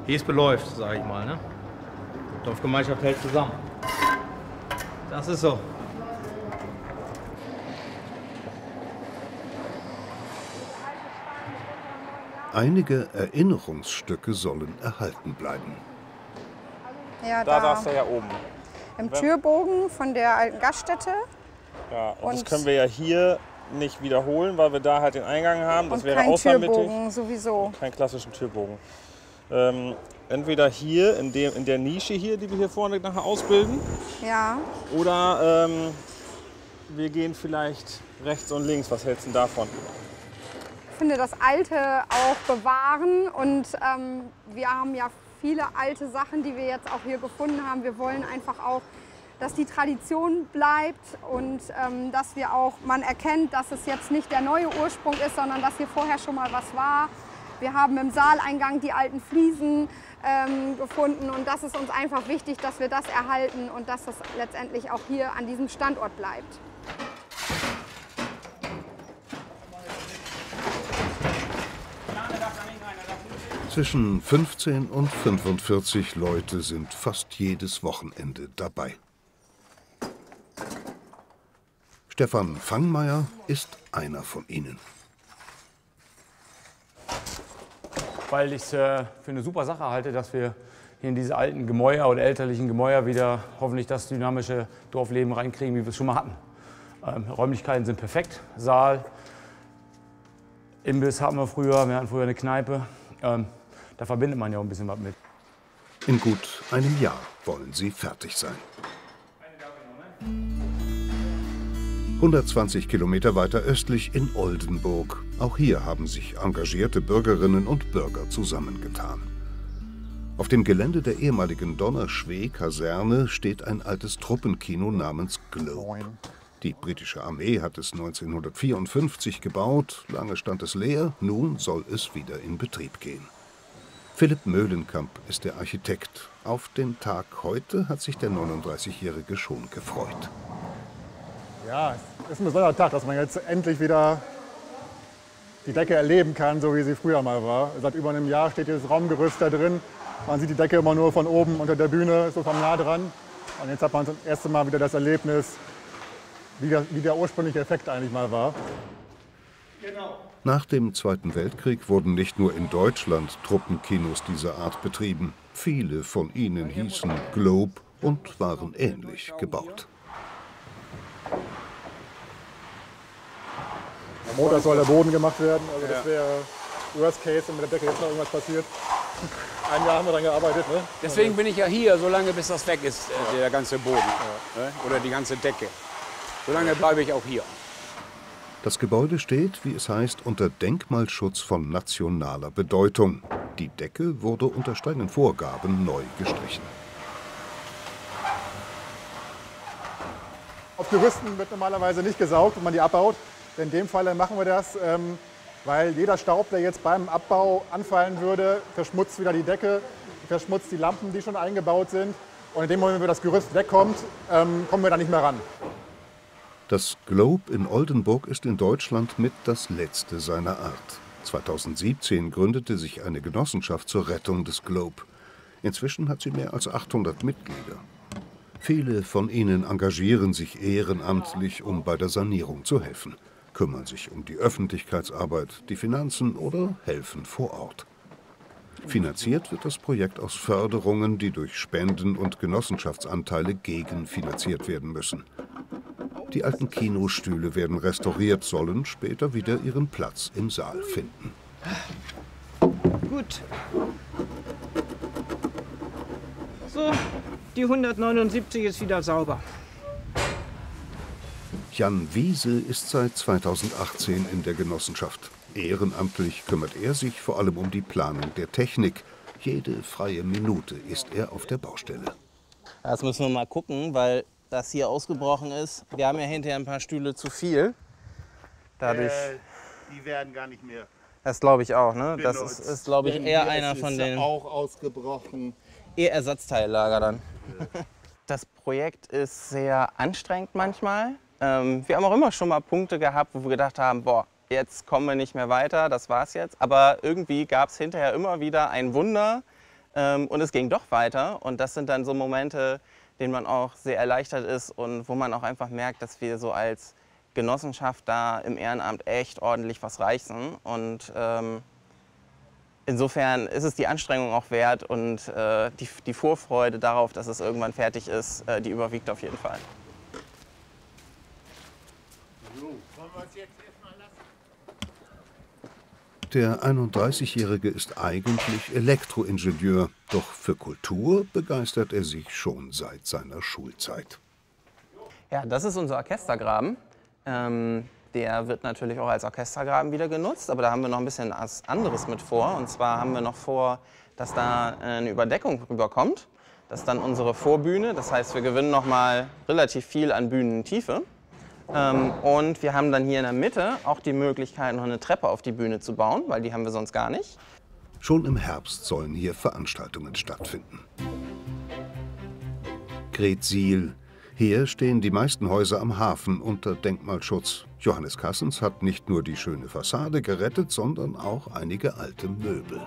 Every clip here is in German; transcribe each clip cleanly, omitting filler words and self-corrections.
wie es beläuft, sage ich mal. Ne? Die Dorfgemeinschaft hält zusammen. Das ist so. Einige Erinnerungsstücke sollen erhalten bleiben. Ja, Da saß er ja oben. im Türbogen von der alten Gaststätte. Ja, und das können wir ja hier nicht wiederholen, weil wir da halt den Eingang haben. Das Und wäre kein außermittig. Türbogen sowieso. Keinen klassischen Türbogen. Entweder hier, in der Nische hier, die wir hier vorne nachher ausbilden. Ja. Oder wir gehen vielleicht rechts und links. Was hältst du denn davon? Ich finde das Alte auch bewahren und wir haben ja viele alte Sachen, die wir jetzt auch hier gefunden haben. Wir wollen einfach auch, dass die Tradition bleibt und dass wir auch, man erkennt, dass es jetzt nicht der neue Ursprung ist, sondern dass hier vorher schon mal was war. Wir haben im Saaleingang die alten Fliesen gefunden und das ist uns einfach wichtig, dass wir das erhalten und dass das letztendlich auch hier an diesem Standort bleibt. Zwischen 15 und 45 Leute sind fast jedes Wochenende dabei. Stefan Fangmeier ist einer von ihnen. Weil ich es für eine super Sache halte, dass wir hier in diese alten Gemäuer oder elterlichen Gemäuer wieder hoffentlich das dynamische Dorfleben reinkriegen, wie wir es schon mal hatten. Räumlichkeiten sind perfekt. Saal, Imbiss hatten wir hatten früher eine Kneipe. Da verbindet man ja auch ein bisschen was mit. In gut einem Jahr wollen sie fertig sein. 120 Kilometer weiter östlich in Oldenburg. Auch hier haben sich engagierte Bürgerinnen und Bürger zusammengetan. Auf dem Gelände der ehemaligen Donnerschwee-Kaserne steht ein altes Truppenkino namens Globe. Die britische Armee hat es 1954 gebaut, lange stand es leer, nun soll es wieder in Betrieb gehen. Philipp Möhlenkamp ist der Architekt. Auf den Tag heute hat sich der 39-Jährige schon gefreut. Ja, es ist ein besonderer Tag, dass man jetzt endlich wieder die Decke erleben kann, so wie sie früher mal war. Seit über einem Jahr steht dieses Raumgerüst da drin. Man sieht die Decke immer nur von oben unter der Bühne, so vom nah dran. Und jetzt hat man das erste Mal wieder das Erlebnis, wie der ursprüngliche Effekt eigentlich mal war. Nach dem Zweiten Weltkrieg wurden nicht nur in Deutschland Truppenkinos dieser Art betrieben. Viele von ihnen hießen Globe und waren ähnlich gebaut. Am Montag soll der Boden gemacht werden, also das wäre Worst Case, wenn mit der Decke jetzt noch irgendwas passiert. Ein Jahr haben wir daran gearbeitet. Ne? Deswegen bin ich ja hier, solange bis das weg ist, der ganze Boden ne? Oder die ganze Decke. Solange bleibe ich auch hier. Das Gebäude steht, wie es heißt, unter Denkmalschutz von nationaler Bedeutung. Die Decke wurde unter strengen Vorgaben neu gestrichen. Auf Gerüsten wird normalerweise nicht gesaugt, wenn man die abbaut. In dem Fall machen wir das, weil jeder Staub, der jetzt beim Abbau anfallen würde, verschmutzt wieder die Decke, verschmutzt die Lampen, die schon eingebaut sind. Und in dem Moment, wenn das Gerüst wegkommt, kommen wir da nicht mehr ran. Das Globe in Oldenburg ist in Deutschland mit das letzte seiner Art. 2017 gründete sich eine Genossenschaft zur Rettung des Globe. Inzwischen hat sie mehr als 800 Mitglieder. Viele von ihnen engagieren sich ehrenamtlich, um bei der Sanierung zu helfen, kümmern sich um die Öffentlichkeitsarbeit, die Finanzen oder helfen vor Ort. Finanziert wird das Projekt aus Förderungen, die durch Spenden und Genossenschaftsanteile gegenfinanziert werden müssen. Die alten Kinostühle werden restauriert, sollen später wieder ihren Platz im Saal finden. Gut. So, die 179 ist wieder sauber. Jan Wiese ist seit 2018 in der Genossenschaft. Ehrenamtlich kümmert er sich vor allem um die Planung der Technik. Jede freie Minute ist er auf der Baustelle. Das müssen wir mal gucken, weil das hier ausgebrochen ist. Wir haben ja hinterher ein paar Stühle zu viel. Dadurch, die werden gar nicht mehr. das glaube ich auch, ne? benutzt. Das ist glaube ich, eher einer von den... auch ausgebrochen. Eher Ersatzteillager dann. Das Projekt ist sehr anstrengend manchmal. Wir haben auch immer schon mal Punkte gehabt, wo wir gedacht haben, boah, jetzt kommen wir nicht mehr weiter, das war's jetzt. Aber irgendwie gab es hinterher immer wieder ein Wunder, Und es ging doch weiter. Und das sind dann so Momente, denen man auch sehr erleichtert ist und wo man auch einfach merkt, dass wir so als Genossenschaft da im Ehrenamt echt ordentlich was reißen. Und insofern ist es die Anstrengung auch wert und die Vorfreude darauf, dass es irgendwann fertig ist, die überwiegt auf jeden Fall. Der 31-Jährige ist eigentlich Elektroingenieur, doch für Kultur begeistert er sich schon seit seiner Schulzeit. Ja, das ist unser Orchestergraben. Der wird natürlich auch als Orchestergraben wieder genutzt, aber da haben wir noch ein bisschen was anderes mit vor. Und zwar haben wir noch vor, dass da eine Überdeckung rüberkommt. Das ist dann unsere Vorbühne, das heißt, wir gewinnen noch mal relativ viel an Bühnentiefe. Und wir haben dann hier in der Mitte auch die Möglichkeit, noch eine Treppe auf die Bühne zu bauen, weil die haben wir sonst gar nicht. Schon im Herbst sollen hier Veranstaltungen stattfinden. Gretsiel. Hier stehen die meisten Häuser am Hafen unter Denkmalschutz. Johannes Kassens hat nicht nur die schöne Fassade gerettet, sondern auch einige alte Möbel.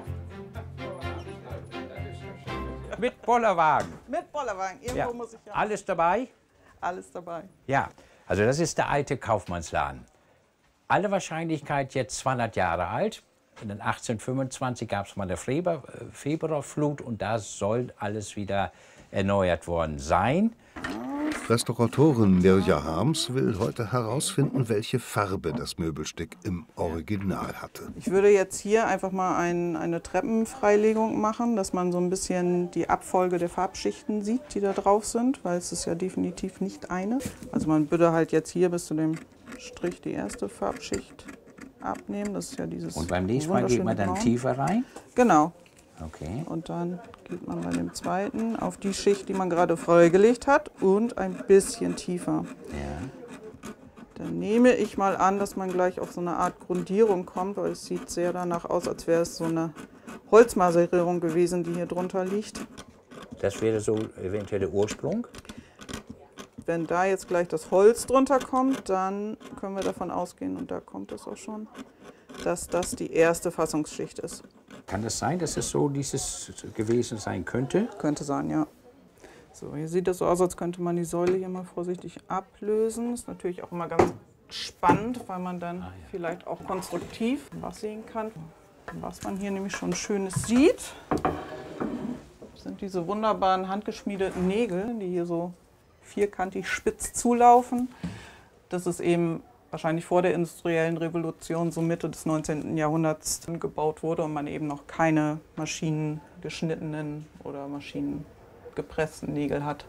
Mit Bollerwagen. Mit Bollerwagen. Irgendwo Ja. muss ich ja. Alles dabei? Alles dabei. Ja, also das ist der alte Kaufmannsladen. Alle Wahrscheinlichkeit jetzt 200 Jahre alt. In den 1825 gab es mal eine Februarflut und da soll alles wieder erneuert worden sein. Restauratorin Mirja Harms will heute herausfinden, welche Farbe das Möbelstück im Original hatte. Ich würde jetzt hier einfach mal eine Treppenfreilegung machen, dass man so ein bisschen die Abfolge der Farbschichten sieht, die da drauf sind, weil es ist ja definitiv nicht eine. Also man würde halt jetzt hier bis zu dem Strich die erste Farbschicht abnehmen. Das ist ja dieses. Und beim nächsten Mal geht man dann tiefer rein? Genau. Okay. Und dann geht man bei dem zweiten auf die Schicht, die man gerade freigelegt hat und ein bisschen tiefer. Ja. Dann nehme ich mal an, dass man gleich auf so eine Art Grundierung kommt, weil es sieht sehr danach aus, als wäre es so eine Holzmaserierung gewesen, die hier drunter liegt. Das wäre so eventuell der Ursprung? Wenn da jetzt gleich das Holz drunter kommt, dann können wir davon ausgehen, und da kommt es auch schon, dass das die erste Fassungsschicht ist. Kann es sein, dass es so dieses gewesen sein könnte? Könnte sein, ja. So, hier sieht es so aus, als könnte man die Säule hier mal vorsichtig ablösen. Ist natürlich auch immer ganz spannend, weil man dann vielleicht auch konstruktiv was sehen kann. Was man hier nämlich schon Schönes sieht, sind diese wunderbaren handgeschmiedeten Nägel, die hier so vierkantig spitz zulaufen. Das ist eben wahrscheinlich vor der industriellen Revolution, so Mitte des 19. Jahrhunderts gebaut wurde und man eben noch keine maschinengeschnittenen oder maschinengepressten Nägel hat.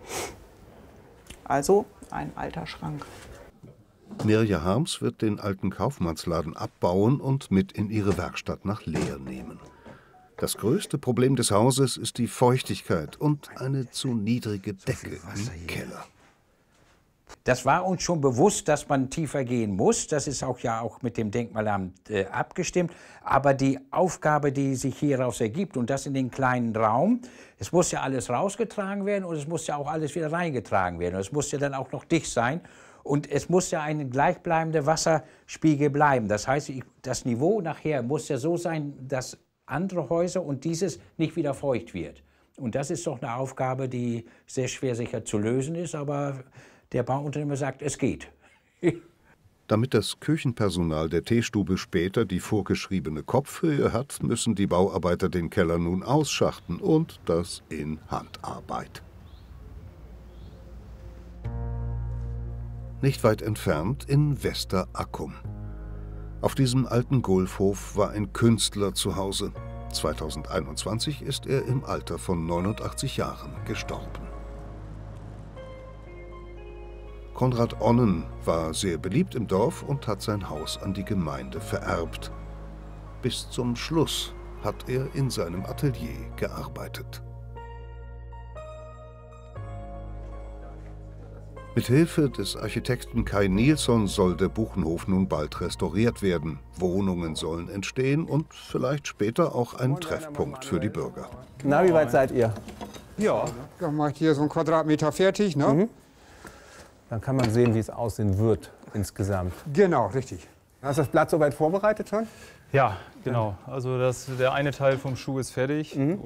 Also ein alter Schrank. Mirja Harms wird den alten Kaufmannsladen abbauen und mit in ihre Werkstatt nach Leer nehmen. Das größte Problem des Hauses ist die Feuchtigkeit und eine zu niedrige Decke im Keller. Das war uns schon bewusst, dass man tiefer gehen muss. Das ist auch ja auch mit dem Denkmalamt abgestimmt. Aber die Aufgabe, die sich hieraus ergibt, und das in den kleinen Raum, es muss ja alles rausgetragen werden und es muss ja auch alles wieder reingetragen werden. Und es muss ja dann auch noch dicht sein. Und es muss ja ein gleichbleibender Wasserspiegel bleiben. Das heißt, das Niveau nachher muss ja so sein, dass andere Häuser und dieses nicht wieder feucht wird. Und das ist doch eine Aufgabe, die sehr schwer sicher zu lösen ist, aber der Bauunternehmer sagt, es geht. Damit das Küchenpersonal der Teestube später die vorgeschriebene Kopfhöhe hat, müssen die Bauarbeiter den Keller nun ausschachten und das in Handarbeit. Nicht weit entfernt in Westerackum. Auf diesem alten Gulfhof war ein Künstler zu Hause. 2021 ist er im Alter von 89 Jahren gestorben. Konrad Onnen war sehr beliebt im Dorf und hat sein Haus an die Gemeinde vererbt. Bis zum Schluss hat er in seinem Atelier gearbeitet. Mit Hilfe des Architekten Kai Nilsson soll der Buchenhof nun bald restauriert werden. Wohnungen sollen entstehen und vielleicht später auch ein Treffpunkt für die Bürger. Na, wie weit seid ihr? Ja, dann macht hier so einen Quadratmeter fertig, ne? Mhm. Dann kann man sehen, wie es aussehen wird insgesamt. Genau, richtig. Hast du das Blatt soweit vorbereitet schon? Ja, genau. Also der eine Teil vom Schuh ist fertig.